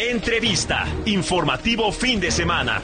Entrevista. Informativo fin de semana.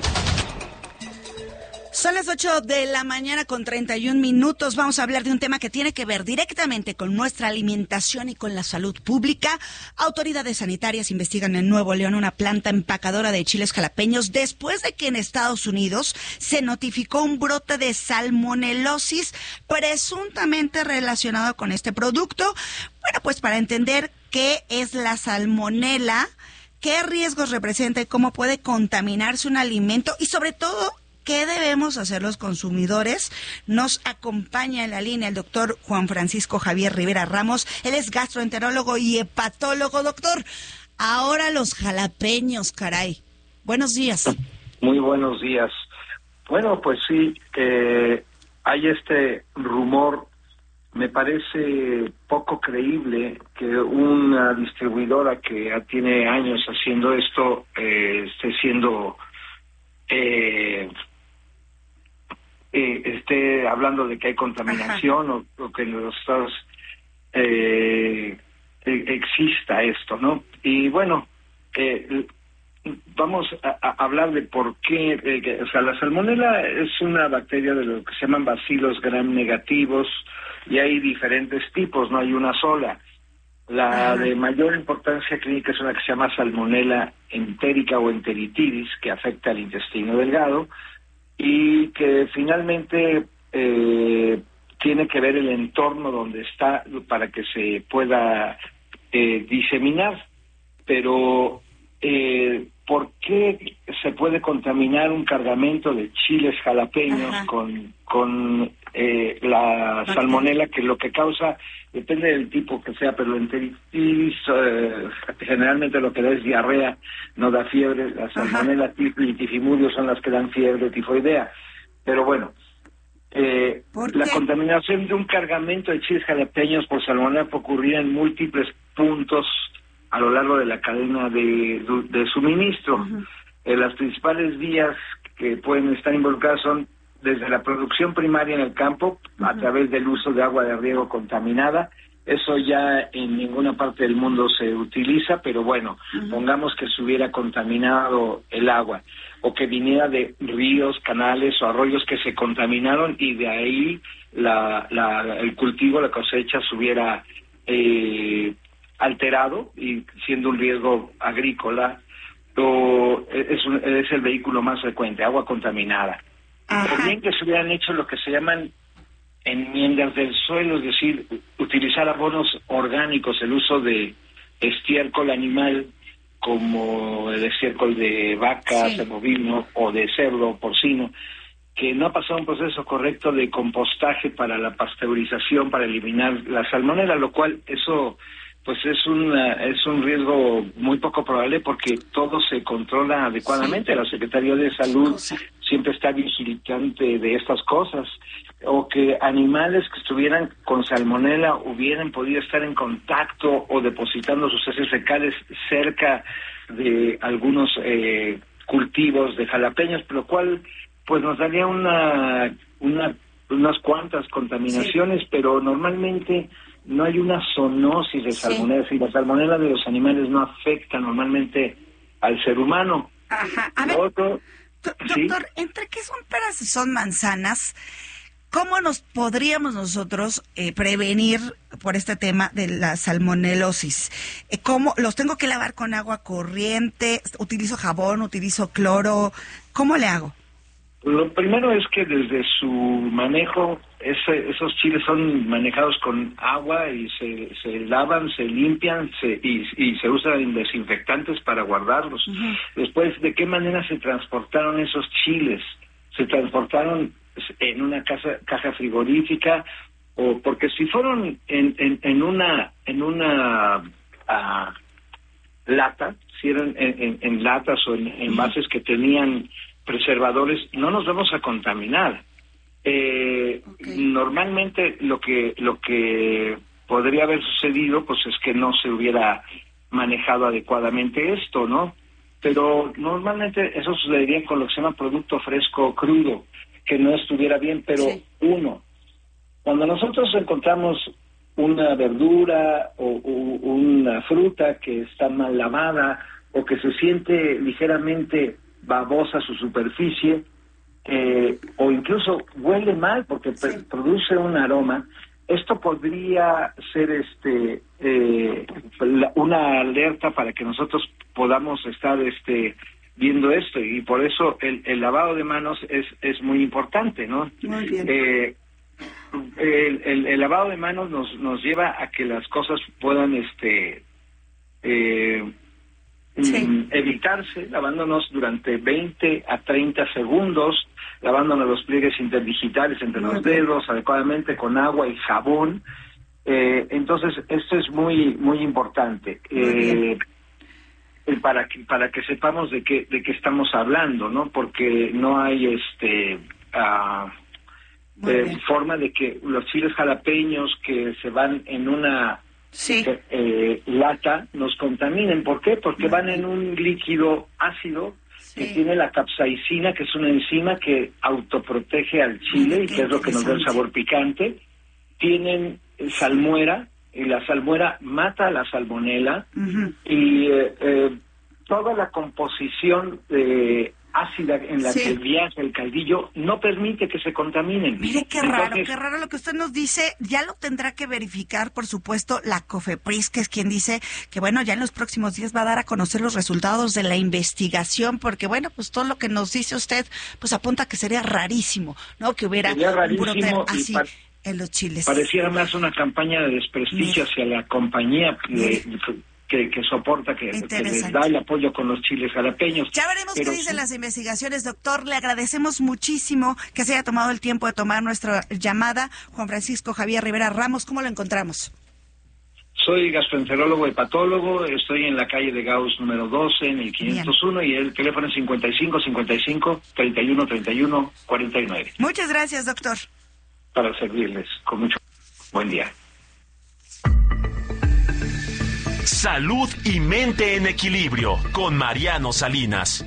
Son las 8 de la mañana con 31 minutos. Vamos a hablar de un tema que tiene que ver directamente con nuestra alimentación y con la salud pública. Autoridades sanitarias investigan en Nuevo León una planta empacadora de chiles jalapeños después de que en Estados Unidos se notificó un brote de salmonelosis presuntamente relacionado con este producto. Bueno, pues para entender qué es la salmonela, qué riesgos representa y cómo puede contaminarse un alimento y sobre todo ¿qué debemos hacer los consumidores? Nos acompaña en la línea el doctor Juan Francisco Javier Rivera Ramos. Él es gastroenterólogo y hepatólogo. Doctor, ahora los jalapeños, caray. Buenos días. Muy buenos días. Bueno, pues sí, hay este rumor. Me parece poco creíble que una distribuidora que ya tiene años haciendo esto esté siendo... esté hablando de que hay contaminación o que en los estados exista esto, ¿no? Y bueno, vamos a hablar de por qué, o sea, la salmonela es una bacteria de lo que se llaman bacilos gram negativos y hay diferentes tipos, no hay una sola. La de mayor importancia clínica es una que se llama salmonela entérica o enteritidis, que afecta al intestino delgado y que finalmente tiene que ver el entorno donde está para que se pueda diseminar. Pero ¿por qué se puede contaminar un cargamento de chiles jalapeños con la salmonela, que lo que causa, depende del tipo que sea, pero la enteritis generalmente lo que da es diarrea, no da fiebre. La salmonela tifus y tifimurio son las que dan fiebre tifoidea. Pero bueno, la contaminación de un cargamento de chiles jalapeños por salmonela puede ocurrir en múltiples puntos a lo largo de la cadena de suministro. Las principales vías que pueden estar involucradas son desde la producción primaria en el campo, a través del uso de agua de riego contaminada. Eso ya en ninguna parte del mundo se utiliza, pero bueno, pongamos que se hubiera contaminado el agua, o que viniera de ríos, canales o arroyos que se contaminaron y de ahí el cultivo, la cosecha se hubiera alterado y siendo un riesgo agrícola, es el vehículo más frecuente, agua contaminada. O bien que se hubieran hecho lo que se llaman enmiendas del suelo, es decir, utilizar abonos orgánicos, el uso de estiércol animal como el estiércol de vaca, de bovino o de cerdo porcino, que no ha pasado un proceso correcto de compostaje para la pasteurización, para eliminar la salmonela, lo cual eso pues es un riesgo muy poco probable porque todo se controla adecuadamente. La Secretaría de Salud siempre está vigilante de estas cosas. O que animales que estuvieran con salmonela hubieran podido estar en contacto o depositando sus heces fecales cerca de algunos cultivos de jalapeños, lo cual pues nos daría unas cuantas contaminaciones, pero normalmente no hay una zoonosis de salmonela, y la salmonela de los animales no afecta normalmente al ser humano. A ver, doctor, ¿entre qué son peras y son manzanas? ¿Cómo nos podríamos nosotros prevenir por este tema de la salmonelosis? ¿Cómo los tengo que lavar con agua corriente? ¿Utilizo jabón? ¿Utilizo cloro? ¿Cómo le hago? Lo primero es que desde su manejo, esos chiles son manejados con agua y se lavan, se limpian y se usan desinfectantes para guardarlos. Después, ¿de qué manera se transportaron esos chiles? ¿Se transportaron en una caja frigorífica? O porque si fueron en una lata, si eran en latas o en envases que tenían preservadores, no nos vamos a contaminar. Normalmente lo que podría haber sucedido pues es que no se hubiera manejado adecuadamente esto, ¿no? Pero normalmente eso sucedería con lo que se llama producto fresco o crudo, que no estuviera bien, pero cuando nosotros encontramos una verdura o una fruta que está mal lavada o que se siente ligeramente babosa su superficie, o incluso huele mal porque produce un aroma, esto podría ser una alerta para que nosotros podamos estar viendo esto, y por eso el lavado de manos es muy importante, ¿no? Muy bien. El lavado de manos nos lleva a que las cosas puedan evitarse, lavándonos durante 20 a 30 segundos, lavándonos los pliegues interdigitales entre los dedos adecuadamente con agua y jabón. Entonces esto es muy muy importante para que sepamos de qué estamos hablando, ¿no? Porque no hay forma de que los chiles jalapeños que se van en una lata nos contaminen. ¿Por qué? Porque van en un líquido ácido que tiene la capsaicina, que es una enzima que autoprotege al chile y que es lo que nos da el sabor picante. Tienen salmuera, y la salmuera mata a la salmonela, y toda la composición ácida en la que viaja el caldillo no permite que se contaminen. Mire qué raro lo que usted nos dice. Ya lo tendrá que verificar, por supuesto, la COFEPRIS, que es quien dice que, bueno, ya en los próximos días va a dar a conocer los resultados de la investigación, porque, bueno, pues todo lo que nos dice usted, pues apunta a que sería rarísimo, ¿no? Que hubiera un brote así en los chiles. Pareciera más una campaña de desprestigio hacia la compañía que soporta, que les da el apoyo con los chiles jalapeños. Ya veremos qué dicen las investigaciones, doctor. Le agradecemos muchísimo que se haya tomado el tiempo de tomar nuestra llamada. Juan Francisco Javier Rivera Ramos, ¿cómo lo encontramos? Soy gastroenterólogo hepatólogo, estoy en la calle de Gauss número 12, en el 501, y el teléfono es 55-55-31-31-49. Muchas gracias, doctor. Para servirles, con mucho buen día. Salud y mente en equilibrio con Mariano Salinas.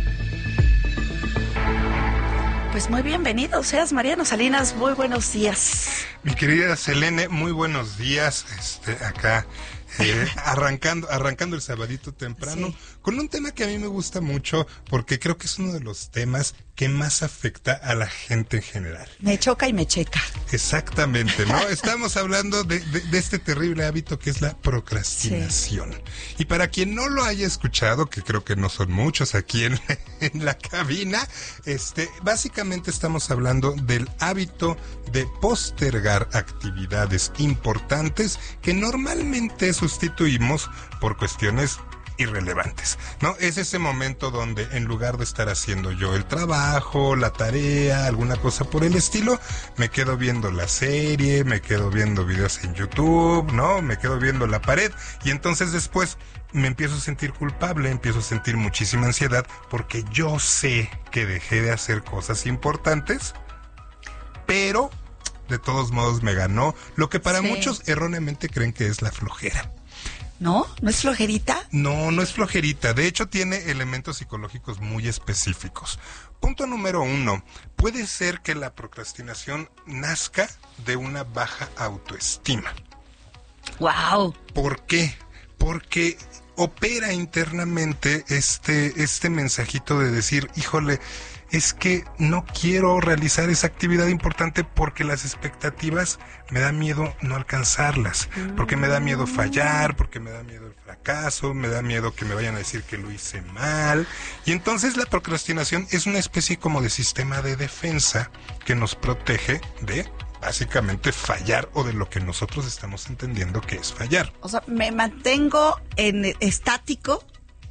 Pues muy bienvenido seas, Mariano Salinas, muy buenos días. Mi querida Selene, muy buenos días, acá arrancando el sabadito temprano, con un tema que a mí me gusta mucho, porque creo que es uno de los temas que más afecta a la gente en general. Me choca y me checa. Exactamente, ¿no? Estamos hablando de este terrible hábito que es la procrastinación. Y para quien no lo haya escuchado, que creo que no son muchos aquí en la cabina, básicamente estamos hablando del hábito de postergar actividades importantes que normalmente sustituimos por cuestiones irrelevantes, ¿no? Es ese momento donde en lugar de estar haciendo yo el trabajo, la tarea, alguna cosa por el estilo, me quedo viendo la serie, me quedo viendo videos en YouTube, ¿no? Me quedo viendo la pared, y entonces después me empiezo a sentir culpable, empiezo a sentir muchísima ansiedad porque yo sé que dejé de hacer cosas importantes, pero de todos modos me ganó lo que para muchos erróneamente creen que es la flojera. ¿No? ¿No es flojerita? No, no es flojerita. De hecho, tiene elementos psicológicos muy específicos. Punto número 1. Puede ser que la procrastinación nazca de una baja autoestima. ¡Wow! ¿Por qué? Porque opera internamente este mensajito de decir, híjole, es que no quiero realizar esa actividad importante porque las expectativas me da miedo no alcanzarlas, porque me da miedo fallar, porque me da miedo el fracaso, me da miedo que me vayan a decir que lo hice mal. Y entonces la procrastinación es una especie como de sistema de defensa que nos protege de básicamente fallar, o de lo que nosotros estamos entendiendo que es fallar. O sea, me mantengo en estático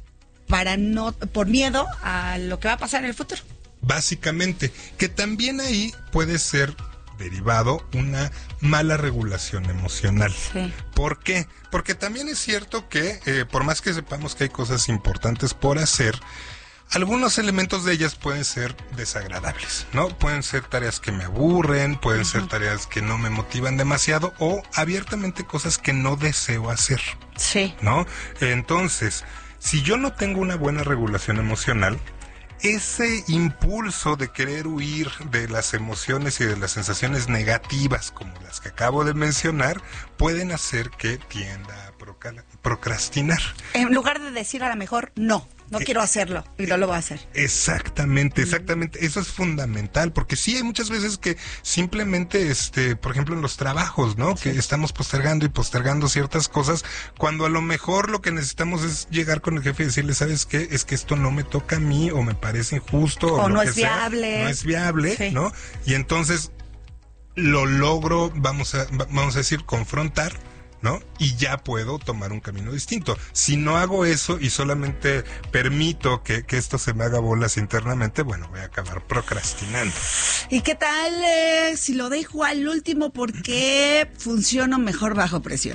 por miedo a lo que va a pasar en el futuro. Básicamente, que también ahí puede ser derivado una mala regulación emocional. Sí. ¿Por qué? Porque también es cierto que por más que sepamos que hay cosas importantes por hacer, algunos elementos de ellas pueden ser desagradables, ¿no? Pueden ser tareas que me aburren, pueden ser tareas que no me motivan demasiado, o abiertamente cosas que no deseo hacer. Sí. ¿No? Entonces, si yo no tengo una buena regulación emocional, ese impulso de querer huir de las emociones y de las sensaciones negativas, como las que acabo de mencionar, pueden hacer que tienda a procrastinar. En lugar de decir a lo mejor, no quiero hacerlo y no lo voy a hacer. Exactamente. Eso es fundamental, porque sí hay muchas veces que simplemente, por ejemplo, en los trabajos, ¿no? Sí. Que estamos postergando ciertas cosas, cuando a lo mejor lo que necesitamos es llegar con el jefe y decirle, ¿sabes qué? Es que esto no me toca a mí, o me parece injusto, o no es viable. No es viable, sí. ¿No? Y entonces lo logro, vamos a decir, confrontar, ¿no? Y ya puedo tomar un camino distinto. Si no hago eso y solamente permito que esto se me haga bolas internamente, bueno, voy a acabar procrastinando. ¿Y qué tal si lo dejo al último porque funciono mejor bajo presión?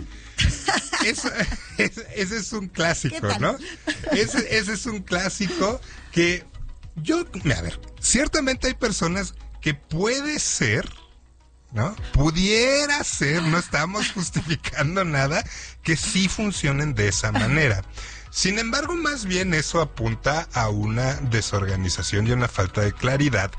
Ese es un clásico, ¿no? Ese es un clásico que ciertamente hay personas que puede ser, ¿no? Pudiera ser, no estamos justificando nada, que sí funcionen de esa manera. Sin embargo, más bien eso apunta a una desorganización y una falta de claridad,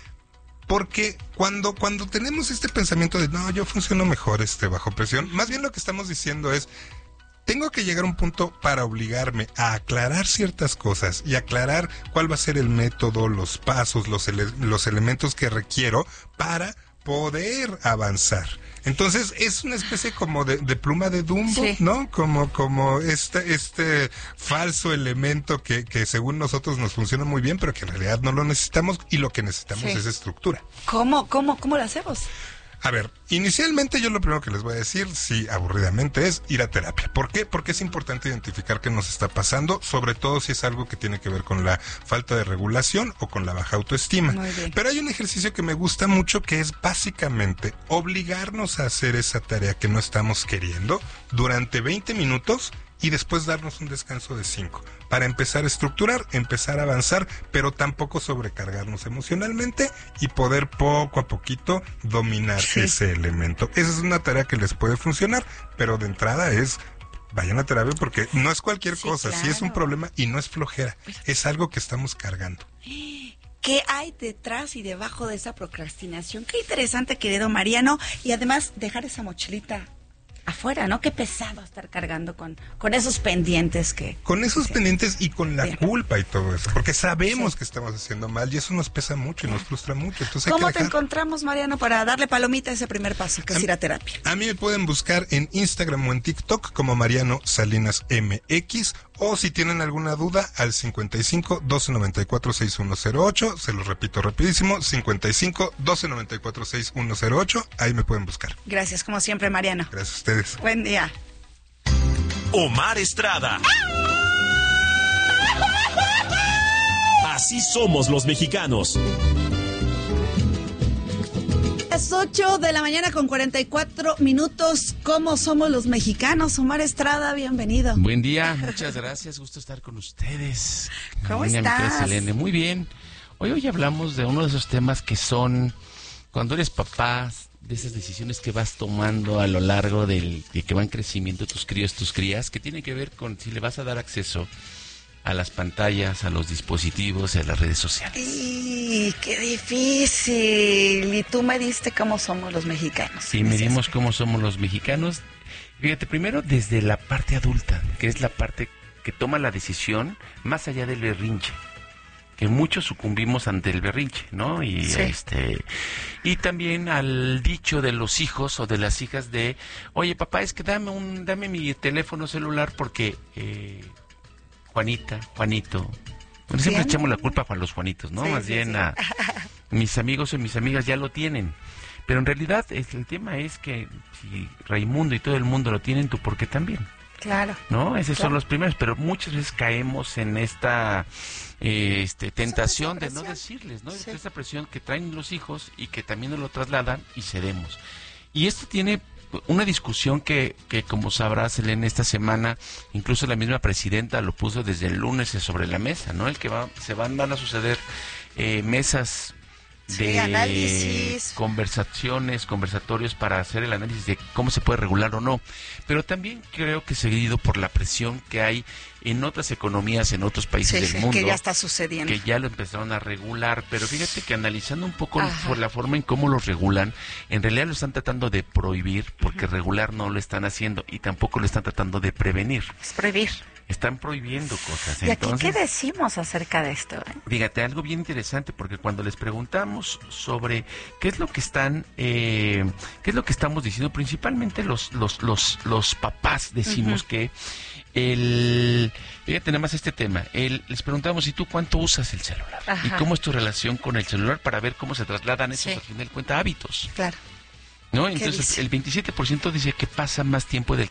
porque cuando tenemos este pensamiento de no, yo funciono mejor bajo presión, más bien lo que estamos diciendo es, tengo que llegar a un punto para obligarme a aclarar ciertas cosas y aclarar cuál va a ser el método, los pasos, los elementos que requiero para poder avanzar. Entonces es una especie como de pluma de Dumbo, sí. ¿No? Como este falso elemento que según nosotros nos funciona muy bien, pero que en realidad no lo necesitamos, y lo que necesitamos es estructura. ¿Cómo lo hacemos? A ver, inicialmente yo lo primero que les voy a decir, sí, aburridamente, es ir a terapia. ¿Por qué? Porque es importante identificar qué nos está pasando, sobre todo si es algo que tiene que ver con la falta de regulación o con la baja autoestima. Muy bien. Pero hay un ejercicio que me gusta mucho, que es básicamente obligarnos a hacer esa tarea que no estamos queriendo durante 20 minutos y después darnos un descanso de 5, para empezar a estructurar, empezar a avanzar, pero tampoco sobrecargarnos emocionalmente y poder poco a poquito dominar ese elemento. Esa es una tarea que les puede funcionar, pero de entrada vayan a terapia, porque no es cualquier cosa, claro. Sí es un problema y no es flojera, es algo que estamos cargando. ¿Qué hay detrás y debajo de esa procrastinación? Qué interesante, querido Mariano, y además dejar esa mochilita afuera, ¿no? Qué pesado estar cargando con esos pendientes que... Con esos pendientes y con la culpa y todo eso, porque sabemos que estamos haciendo mal y eso nos pesa mucho y nos frustra mucho. Entonces ¿cómo te encontramos, Mariano, para darle palomita a ese primer paso, que es ir a terapia? A mí me pueden buscar en Instagram o en TikTok como Mariano Salinas MX, o si tienen alguna duda, al 55 1294 6108, se los repito rapidísimo, 55 1294 6108, ahí me pueden buscar. Gracias, como siempre, Mariano. Gracias a ustedes. Buen día. Omar Estrada. Así somos los mexicanos. Las 8 de la mañana con 44 minutos. ¿Cómo somos los mexicanos? Omar Estrada, bienvenido. Buen día, muchas gracias. Gusto estar con ustedes. ¿Cómo estás? Selene. Muy bien. Hoy hablamos de uno de esos temas que son, cuando eres papá, de esas decisiones que vas tomando a lo largo de que van creciendo tus críos, tus crías, que tienen que ver con si le vas a dar acceso a las pantallas, a los dispositivos y a las redes sociales. ¡Y qué difícil! Y tú me diste cómo somos los mexicanos. Sí, medimos cómo somos los mexicanos. Fíjate, primero desde la parte adulta, que es la parte que toma la decisión más allá del berrinche, que muchos sucumbimos ante el berrinche, ¿no? Y y también al dicho de los hijos o de las hijas de, oye, papá, es que dame mi teléfono celular porque Juanito. Bueno, siempre echamos la culpa a los Juanitos, ¿no? Más bien a mis amigos o mis amigas ya lo tienen. Pero en realidad el tema es que si Raimundo y todo el mundo lo tienen, ¿tú por qué también? Claro. ¿No? Esos son los primeros, pero muchas veces caemos en esta tentación de no decirles, ¿no? Sí. Esa presión que traen los hijos y que también nos lo trasladan y cedemos. Y esto tiene una discusión que como sabrás, Selene, esta semana incluso la misma presidenta lo puso desde el lunes sobre la mesa, ¿no? El que van a suceder mesas Sí, análisis. Conversatorios para hacer el análisis de cómo se puede regular o no. Pero también creo que seguido por la presión que hay en otras economías, en otros países del mundo. Que ya está sucediendo. Que ya lo empezaron a regular. Pero fíjate que analizando un poco por la forma en cómo lo regulan, en realidad lo están tratando de prohibir, porque regular no lo están haciendo y tampoco lo están tratando de prevenir. Es prohibir. Están prohibiendo cosas. ¿Y aquí qué decimos acerca de esto? Fíjate, algo bien interesante, porque cuando les preguntamos sobre qué es lo que estamos diciendo, principalmente los papás decimos que fíjate nada más este tema, les preguntamos, ¿y tú cuánto usas el celular? ¿Y cómo es tu relación con el celular? Para ver cómo se trasladan esos, al final de cuentas, hábitos. Claro. ¿No? Entonces, el 27% dice que pasa más tiempo del